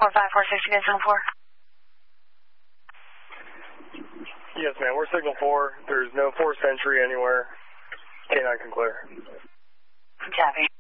4546, you guys on 4? Yes, ma'am. We're signal 4. There's no forced entry anywhere. K9 can clear. Copy.